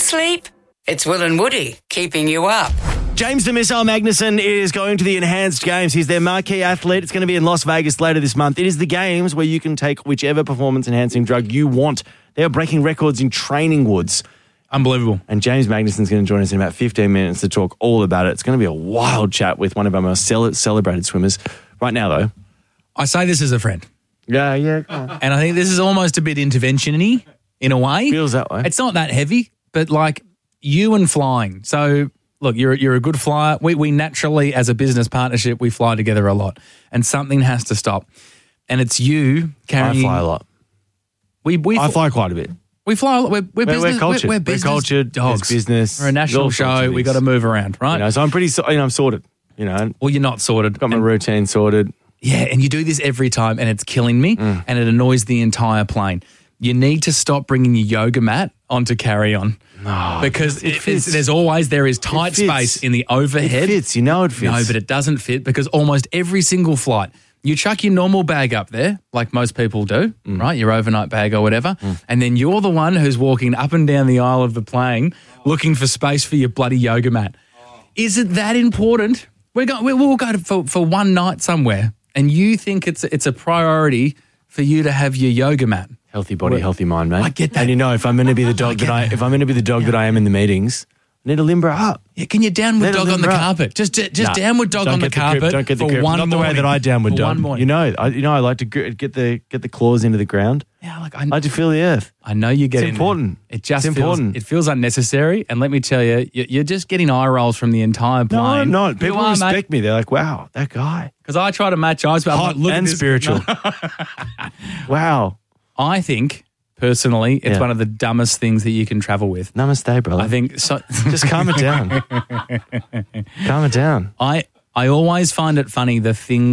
sleep? It's Will and Woody keeping you up. James the Missile Magnuson is going to the Enhanced Games. He's their marquee athlete. It's going to be in Las Vegas later this month. It is the games where you can take whichever performance-enhancing drug you want. They are breaking records in training woods. Unbelievable. And James Magnuson's going to join us in about 15 minutes to talk all about it. It's going to be a wild chat with one of our most celebrated swimmers. Right now, though. I say this as a friend. Yeah. And I think this is almost a bit intervention-y in a way. Feels that way. It's not that heavy, but like you and flying. So, look, you're a good flyer. We naturally, as a business partnership, we fly together a lot. And something has to stop. And it's you carrying... I fly a lot. I fly quite a bit. We fly a lot. We're business. We're cultured. We're business cultured. dogs. It's business. We're a national show. We got to move around, right? So I'm pretty... I'm sorted. Well, you're not sorted. Got my routine sorted. Yeah, and you do this every time, and it's killing me, and it annoys the entire plane. You need to stop bringing your yoga mat onto carry-on. No, because there is tight space in the overhead. It fits, it fits. No, but it doesn't fit because almost every single flight, you chuck your normal bag up there, like most people do, right? Your overnight bag or whatever, and then you're the one who's walking up and down the aisle of the plane looking for space for your bloody yoga mat. Is it that important? We'll go for one night somewhere, and you think it's a priority for you to have your yoga mat. Healthy body, healthy mind, mate. I get that. And if I'm going to be the dog that I am in the meetings, I need to limber up. Yeah, can you downward dog on the carpet? Just downward dog on the carpet. Don't get the grip. One Not morning. the way that I downward dog. I like to get the claws into the ground. Yeah, I like to feel the earth. I know you get It's important. It's important. It feels unnecessary, and let me tell you, you're just getting eye rolls from the entire plane. No, I'm not. People respect me. They're like, wow, that guy. Because I try to match eyes, but hot I'm like, and spiritual. Wow. I think, personally, it's one of the dumbest things that you can travel with. Namaste, brother. I think so. Just calm it down. Calm it down. I always find it funny, the thing